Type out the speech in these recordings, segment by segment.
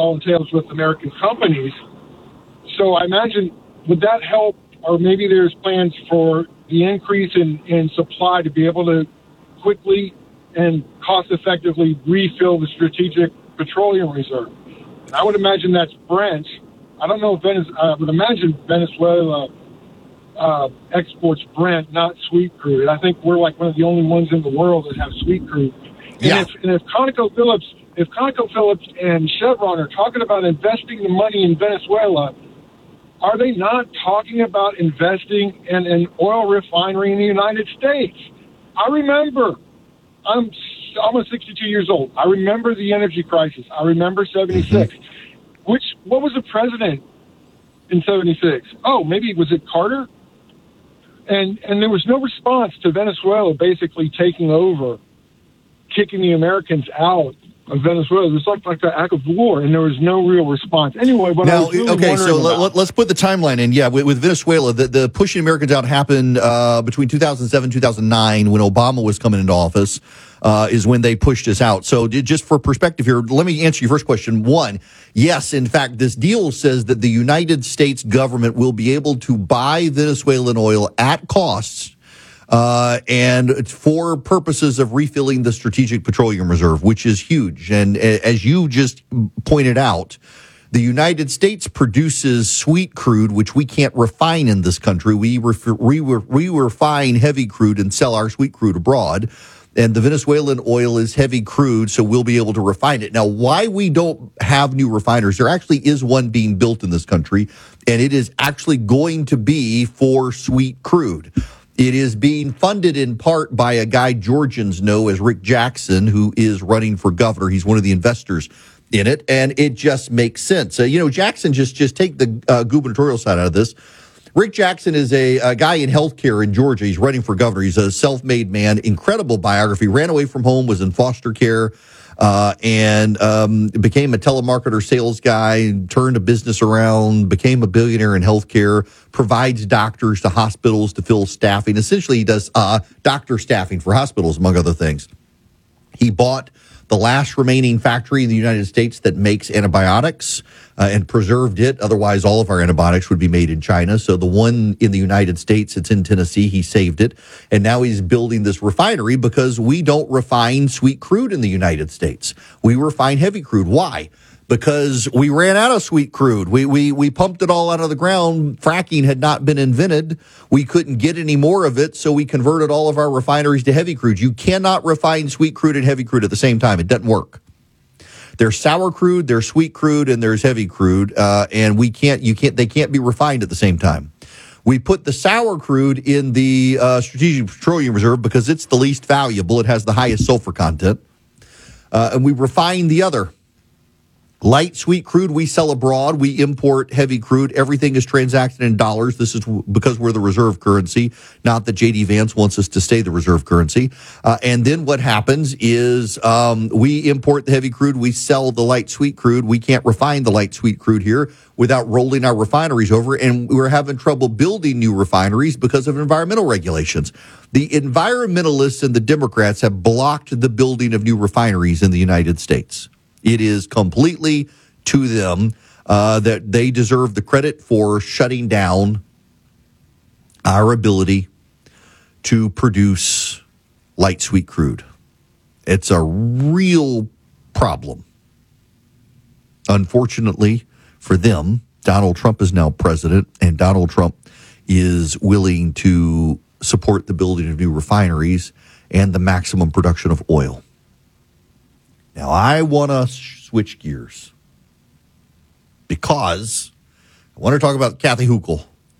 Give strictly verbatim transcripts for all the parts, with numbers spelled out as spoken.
all entails with American companies. So I imagine, would that help, or maybe there's plans for the increase in, in supply to be able to quickly and cost-effectively refill the strategic petroleum reserve? And I would imagine that's Brent. I don't know if Venezuela, I would imagine Venezuela uh, exports Brent, not sweet crude. I think we're like one of the only ones in the world that have sweet crude. And Yeah. if, and if ConocoPhillips, if ConocoPhillips and Chevron are talking about investing the money in Venezuela, are they not talking about investing in an oil refinery in the United States? I remember, I'm almost sixty-two years old. I remember the energy crisis. I remember seventy-six. Mm-hmm. Which, what was the president in seventy-six? Oh, maybe, was it Carter? And and there was no response to Venezuela basically taking over, kicking the Americans out of Venezuela. It was like, like an act of war, and there was no real response. Anyway, what I Now, was really okay, so wondering let, about, let's put the timeline in. Yeah, with, with Venezuela, the, the pushing Americans out happened uh, between two thousand seven, two thousand nine, when Obama was coming into office, uh, is when they pushed us out. So just for perspective here, let me answer your first question. One, yes, in fact, this deal says that the United States government will be able to buy Venezuelan oil at costs, Uh, and for purposes of refilling the Strategic Petroleum Reserve, which is huge. And as you just pointed out, the United States produces sweet crude, which we can't refine in this country. We, ref- we, we refine heavy crude and sell our sweet crude abroad. And the Venezuelan oil is heavy crude, so we'll be able to refine it. Now, why we don't have new refiners, there actually is one being built in this country, and it is actually going to be for sweet crude. It is being funded in part by a guy Georgians know as Rick Jackson, who is running for governor. He's one of the investors in it, and it just makes sense. Uh, you know, Jackson, just, just take the uh, gubernatorial side out of this. Rick Jackson is a, a guy in healthcare in Georgia. He's running for governor. He's a self-made man, incredible biography, ran away from home, was in foster care, uh, and um, became a telemarketer sales guy, turned a business around, became a billionaire in healthcare, provides doctors to hospitals to fill staffing. Essentially, he does uh, doctor staffing for hospitals, among other things. He bought the last remaining factory in the United States that makes antibiotics uh, and preserved it. Otherwise, all of our antibiotics would be made in China. So the one in the United States, it's in Tennessee. He saved it. And now he's building this refinery because we don't refine sweet crude in the United States. We refine heavy crude. Why? Because we ran out of sweet crude. We, we, we pumped it all out of the ground. Fracking had not been invented. We couldn't get any more of it, so we converted all of our refineries to heavy crude. You cannot refine sweet crude and heavy crude at the same time. It doesn't work. There's sour crude, there's sweet crude, and there's heavy crude, uh, and we can't, you can't, they can't be refined at the same time. We put the sour crude in the uh, Strategic Petroleum Reserve because it's the least valuable. It has the highest sulfur content, uh, and we refine the other. Light sweet crude we sell abroad. We import heavy crude. Everything is transacted in dollars. This is w- because we're the reserve currency, not that J D Vance wants us to stay the reserve currency. Uh, and then what happens is um, we import the heavy crude. We sell the light sweet crude. We can't refine the light sweet crude here without rolling our refineries over. And we're having trouble building new refineries because of environmental regulations. The environmentalists and the Democrats have blocked the building of new refineries in the United States. It is completely to them uh, that they deserve the credit for shutting down our ability to produce light sweet crude. It's a real problem. Unfortunately for them, Donald Trump is now president, and Donald Trump is willing to support the building of new refineries and the maximum production of oil. Now, I want to switch gears because I want to talk about Kathy Hochul.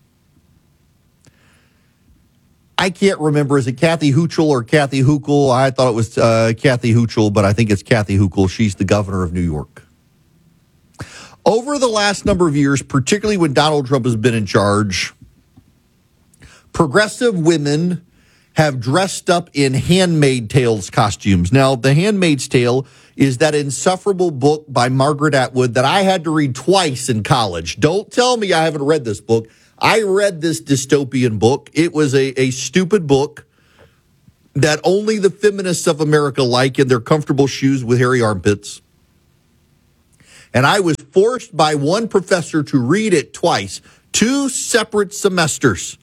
I can't remember, is it Kathy Hochul or Kathy Hochul? I thought it was uh, Kathy Hochul, but I think it's Kathy Hochul. She's the governor of New York. Over the last number of years, particularly when Donald Trump has been in charge, progressive women have dressed up in Handmaid's Tale costumes. Now, The Handmaid's Tale is that insufferable book by Margaret Atwood that I had to read twice in college. Don't tell me I haven't read this book. I read this dystopian book. It was a, a stupid book that only the feminists of America like in their comfortable shoes with hairy armpits. And I was forced by one professor to read it twice, two separate semesters.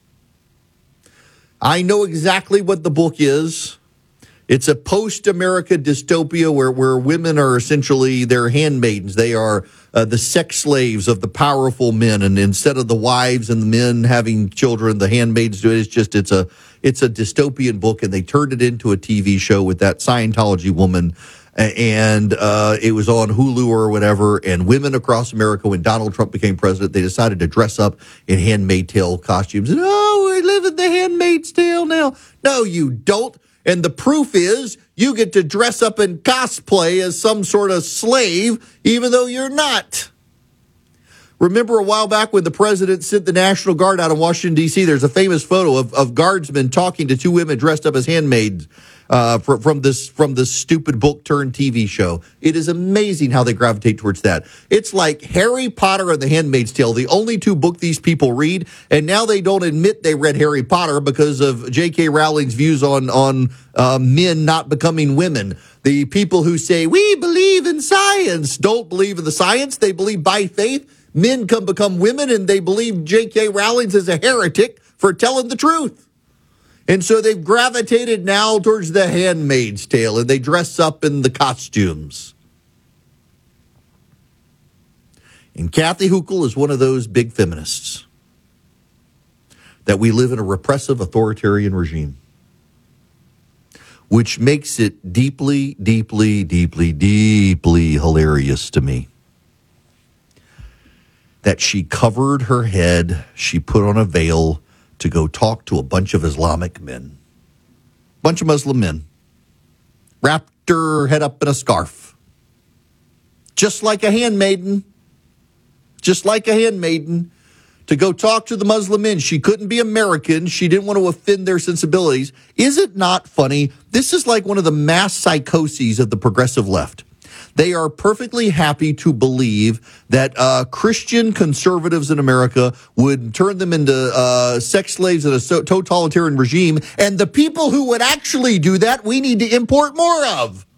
I know exactly what the book is. It's a post-America dystopia where, where women are essentially their handmaidens. They are uh, the sex slaves of the powerful men. And instead of the wives and the men having children, the handmaids do it. It's just, it's a, it's a dystopian book. And they turned it into a T V show with that Scientology woman. And uh, it was on Hulu or whatever. And women across America, when Donald Trump became president, they decided to dress up in Handmaid's Tale costumes. And, oh, we live in the Handmaid's Tale now. No, you don't. And the proof is you get to dress up in cosplay as some sort of slave, even though you're not. Remember a while back when the president sent the National Guard out of Washington, D C, there's a famous photo of, of guardsmen talking to two women dressed up as handmaids uh, from, from this from this stupid book turned T V show. It is amazing how they gravitate towards that. It's like Harry Potter and the Handmaid's Tale, the only two books these people read, and now they don't admit they read Harry Potter because of J K. Rowling's views on, on uh, men not becoming women. The people who say, we believe in science, don't believe in the science. They believe by faith men can become women, and they believe J K. Rowling is a heretic for telling the truth. And so they've gravitated now towards the Handmaid's Tale, and they dress up in the costumes. And Kathy Hochul is one of those big feminists that we live in a repressive authoritarian regime, which makes it deeply, deeply, deeply, deeply hilarious to me that she covered her head, she put on a veil to go talk to a bunch of Islamic men, bunch of Muslim men, wrapped her head up in a scarf, just like a handmaiden, just like a handmaiden, to go talk to the Muslim men. She couldn't be American. She didn't want to offend their sensibilities. Is it not funny? This is like one of the mass psychoses of the progressive left. They are perfectly happy to believe that uh, Christian conservatives in America would turn them into uh, sex slaves in a so- totalitarian regime. And the people who would actually do that, we need to import more of.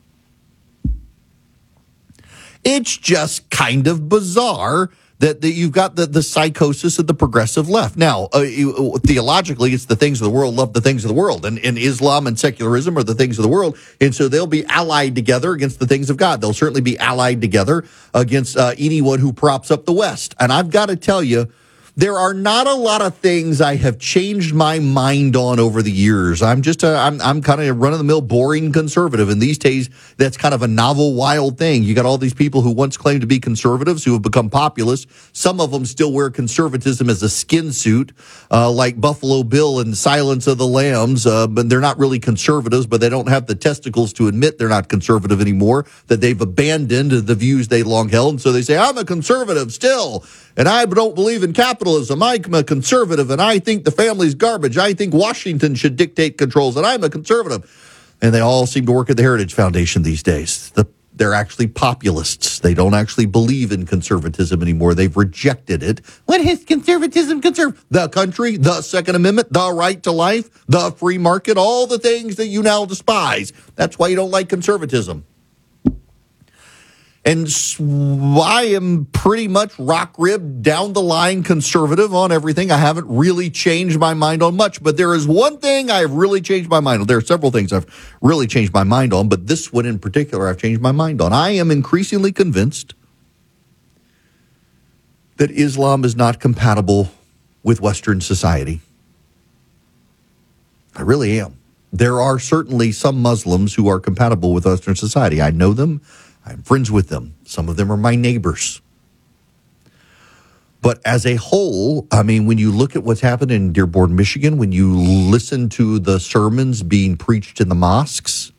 It's just kind of bizarre that, that you've got the, the psychosis of the progressive left. Now, uh, you, theologically, it's the things of the world love the things of the world. And, and Islam and secularism are the things of the world. And so they'll be allied together against the things of God. They'll certainly be allied together against uh, anyone who props up the West. And I've got to tell you, there are not a lot of things I have changed my mind on over the years. I'm just a, I'm, I'm kind of a run-of-the-mill boring conservative. And these days, that's kind of a novel, wild thing. You got all these people who once claimed to be conservatives who have become populists. Some of them still wear conservatism as a skin suit, uh, like Buffalo Bill and Silence of the Lambs. Uh, but they're not really conservatives, but they don't have the testicles to admit they're not conservative anymore, that they've abandoned the views they long held. And so they say, I'm a conservative still, and I don't believe in capitalism. I'm a conservative, and I think the family's garbage. I think Washington should dictate controls, and I'm a conservative. And they all seem to work at the Heritage Foundation these days. The, they're actually populists. They don't actually believe in conservatism anymore. They've rejected it. What is conservatism conserve? The country, the Second Amendment, the right to life, the free market, all the things that you now despise. That's why you don't like conservatism. And I am pretty much rock ribbed down the line conservative on everything. I haven't really changed my mind on much, but there is one thing I've really changed my mind on. There are several things I've really changed my mind on, but this one in particular I've changed my mind on. I am increasingly convinced that Islam is not compatible with Western society. I really am. There are certainly some Muslims who are compatible with Western society. I know them. I'm friends with them. Some of them are my neighbors. But as a whole, I mean, when you look at what's happened in Dearborn, Michigan, when you listen to the sermons being preached in the mosques,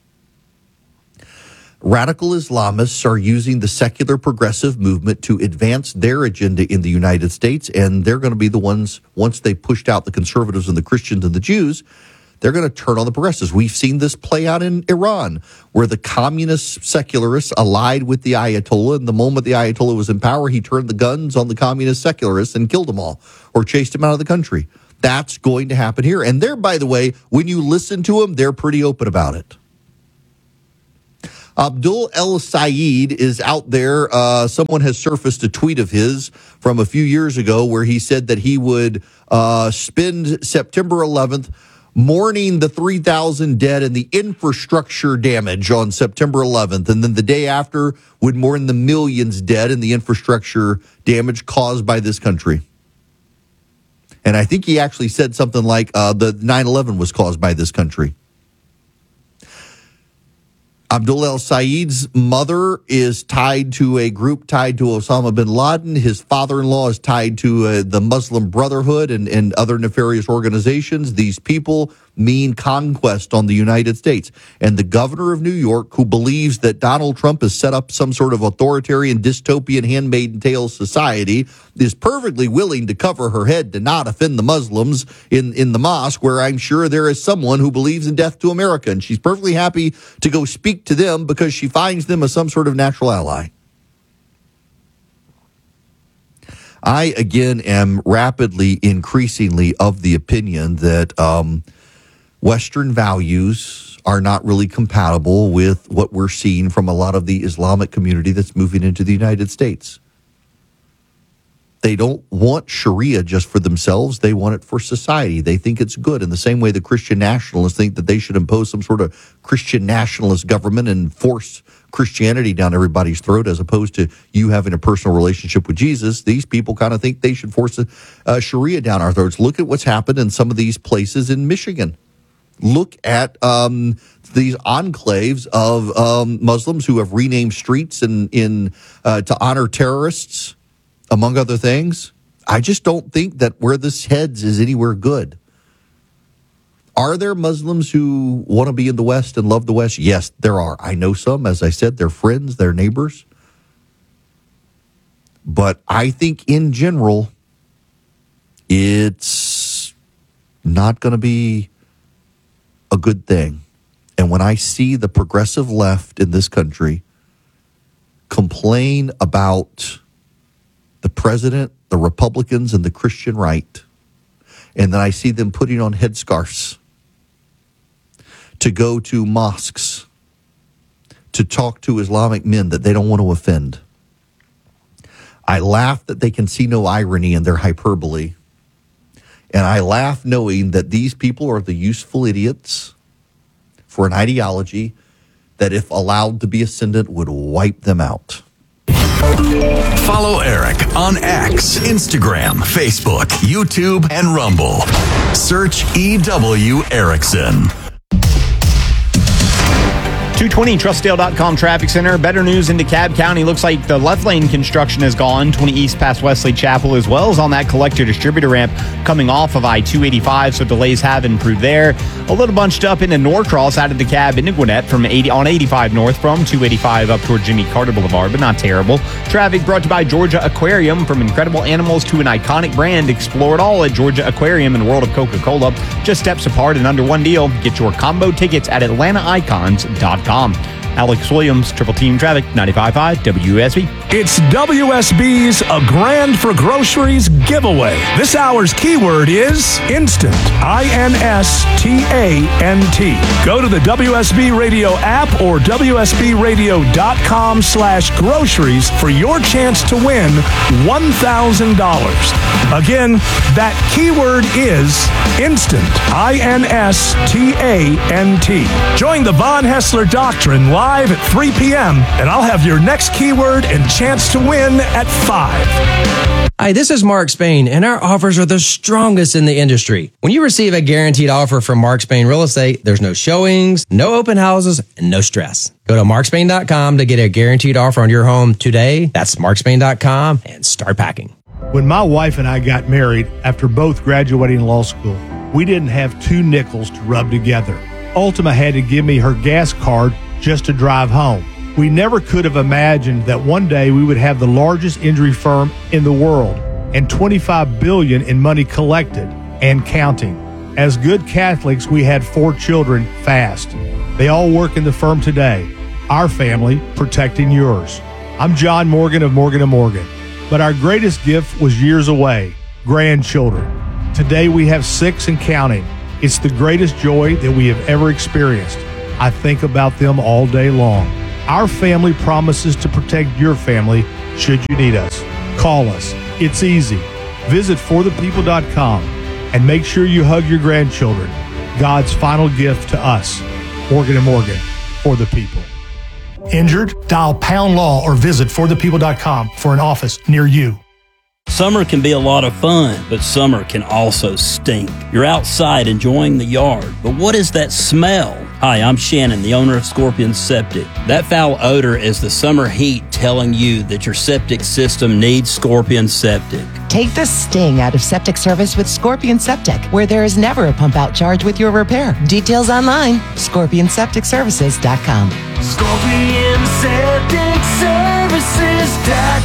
radical Islamists are using the secular progressive movement to advance their agenda in the United States, and they're going to be the ones, once they pushed out the conservatives and the Christians and the Jews, they're going to turn on the progressives. We've seen this play out in Iran, where the communist secularists allied with the Ayatollah, and the moment the Ayatollah was in power, he turned the guns on the communist secularists and killed them all, or chased them out of the country. That's going to happen here. And they're, by the way, when you listen to them, they're pretty open about it. Abdul El Sayed is out there. Uh, someone has surfaced a tweet of his from a few years ago where he said that he would uh, spend September eleventh mourning the three thousand dead and the infrastructure damage on September eleventh. And then the day after would mourn the millions dead and the infrastructure damage caused by this country. And I think he actually said something like uh, the nine eleven was caused by this country. Abdul El Sayed's mother is tied to a group tied to Osama bin Laden. His father-in-law is tied to uh, the Muslim Brotherhood and, and other nefarious organizations. These people mean conquest on the United States. And the governor of New York, who believes that Donald Trump has set up some sort of authoritarian, dystopian, handmaiden tale society, is perfectly willing to cover her head to not offend the Muslims in, in the mosque, where I'm sure there is someone who believes in death to America. And she's perfectly happy to go speak to them because she finds them as some sort of natural ally. I, again, am rapidly, increasingly of the opinion that um, Western values are not really compatible with what we're seeing from a lot of the Islamic community that's moving into the United States. They don't want Sharia just for themselves. They want it for society. They think it's good. In the same way the Christian nationalists think that they should impose some sort of Christian nationalist government and force Christianity down everybody's throat as opposed to you having a personal relationship with Jesus. These people kind of think they should force a, uh, Sharia down our throats. Look at what's happened in some of these places in Michigan. Look at um, these enclaves of um, Muslims who have renamed streets in, in uh, to honor terrorists, among other things. I just don't think that where this heads is anywhere good. Are there Muslims who want to be in the West and love the West? Yes, there are. I know some. As I said, they're friends, they're neighbors. But I think in general, it's not going to be a good thing. And when I see the progressive left in this country complain about the president, the Republicans, and the Christian right, and then I see them putting on headscarves to go to mosques to talk to Islamic men that they don't want to offend, I laugh that they can see no irony in their hyperbole. And I laugh knowing that these people are the useful idiots for an ideology that, if allowed to be ascendant, would wipe them out. Follow Eric on X, Instagram, Facebook, YouTube, and Rumble. Search E W Erickson. two twenty Trustdale dot com Traffic Center. Better news in DeKalb County. Looks like the left lane construction is gone. twenty East past Wesley Chapel, as well as on that collector distributor ramp coming off of I two eighty-five. So delays have improved there. A little bunched up into Norcross out of DeKalb into Gwinnett from eighty on eighty-five north from two eighty-five up toward Jimmy Carter Boulevard, but not terrible. Traffic brought to you by Georgia Aquarium. From incredible animals to an iconic brand, explore it all at Georgia Aquarium and World of Coca-Cola. Just steps apart and under one deal. Get your combo tickets at atlanta icons dot com. Alex Williams, Triple Team Traffic, ninety-five point five W S B. It's W S B's A Grand for Groceries giveaway. This hour's keyword is instant. I N S T A N T. Go to the W S B Radio app or W S B radio dot com slash groceries for your chance to win one thousand dollars. Again, that keyword is instant. I N S T A N T. Join the Von Hessler Doctrine live at three p.m. and I'll have your next keyword and chance to win at five. Hi, this is Mark Spain, and our offers are the strongest in the industry. When you receive a guaranteed offer from Mark Spain Real Estate, there's no showings, no open houses, and no stress. Go to mark spain dot com to get a guaranteed offer on your home today. That's mark spain dot com and start packing. When my wife and I got married after both graduating law school, we didn't have two nickels to rub together. Ultima had to give me her gas card just to drive home. We never could have imagined that one day we would have the largest injury firm in the world and twenty-five billion dollars in money collected and counting. As good Catholics, we had four children fast. They all work in the firm today. Our family protecting yours. I'm John Morgan of Morgan and Morgan, but our greatest gift was years away, grandchildren. Today we have six and counting. It's the greatest joy that we have ever experienced. I think about them all day long. Our family promises to protect your family should you need us. Call us. It's easy. Visit for the people dot com and make sure you hug your grandchildren. God's final gift to us. Morgan and Morgan, for the people. Injured? Dial pound law or visit for the people dot com for an office near you. Summer can be a lot of fun, but summer can also stink. You're outside enjoying the yard, but what is that smell? Hi, I'm Shannon, the owner of Scorpion Septic. That foul odor is the summer heat telling you that your septic system needs Scorpion Septic. Take the sting out of septic service with Scorpion Septic, where there is never a pump-out charge with your repair. Details online, scorpion septic services dot com. scorpion septic services dot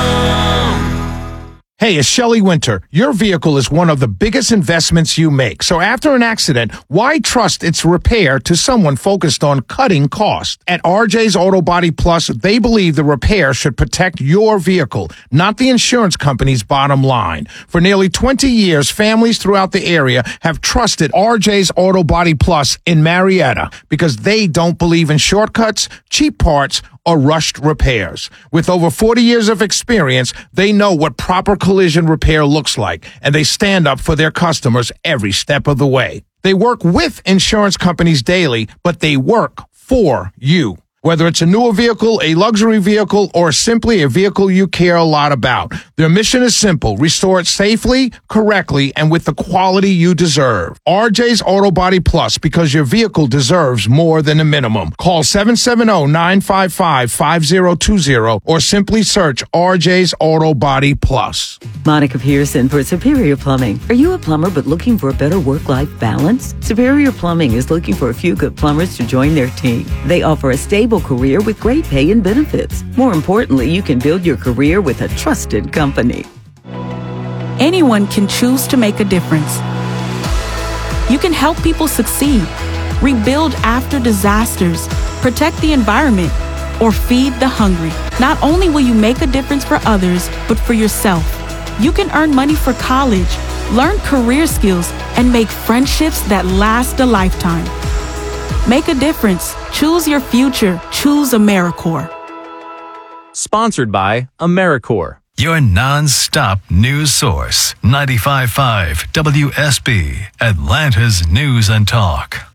com. Hey, it's Shelley Winter. Your vehicle is one of the biggest investments you make. So after an accident, why trust its repair to someone focused on cutting costs? At R J's Auto Body Plus, they believe the repair should protect your vehicle, not the insurance company's bottom line. For nearly twenty years, families throughout the area have trusted R J's Auto Body Plus in Marietta because they don't believe in shortcuts, cheap parts, or rushed repairs. With over forty years of experience, they know what proper collision repair looks like, and they stand up for their customers every step of the way. They work with insurance companies daily, but they work for you. Whether it's a newer vehicle, a luxury vehicle, or simply a vehicle you care a lot about, their mission is simple: restore it safely, correctly, and with the quality you deserve. R J's Auto Body Plus, because your vehicle deserves more than a minimum. Call seven seven zero, nine five five, five zero two zero or simply search R J's Auto Body Plus. Monica Pearson for Superior Plumbing. Are you a plumber but looking for a better work-life balance? Superior Plumbing is looking for a few good plumbers to join their team. They offer a stable career with great pay and benefits. More importantly, you can build your career with a trusted company. Anyone can choose to make a difference. You can help people succeed, rebuild after disasters, protect the environment, or feed the hungry. Not only will you make a difference for others, but for yourself. You can earn money for college, learn career skills, and make friendships that last a lifetime. Make a difference. Choose your future. Choose AmeriCorps. Sponsored by AmeriCorps. Your non-stop news source. ninety-five point five W S B, Atlanta's News and Talk.